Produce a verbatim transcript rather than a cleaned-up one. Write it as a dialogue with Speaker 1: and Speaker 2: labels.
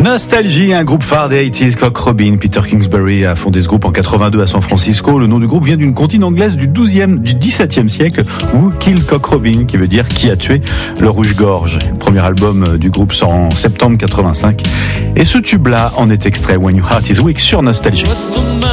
Speaker 1: Nostalgie, un groupe phare des eighties, Cock Robin. Peter Kingsbury a fondé ce groupe en quatre-vingt-deux à San Francisco. Le nom du groupe vient d'une comptine anglaise du douzième, du dix-septième siècle, Who Killed Cock Robin, qui veut dire qui a tué le rouge-gorge. Le premier album du groupe sort en septembre quatre-vingt-cinq. Et ce tube-là en est extrait, When Your Heart Is Weak, sur Nostalgie.